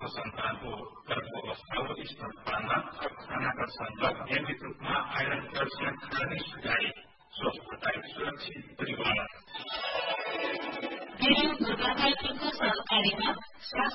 अवस्थाको सन्तानको गर्भावस्था हो स्तनपानमा खानाका सन्दर्भ नियमित रूपमा आइरन क्याल्सियम खाने सुझाए स्वस्थताई सुरक्षित परिवार वीरेन दुर्गाबाईको सहकार्यमा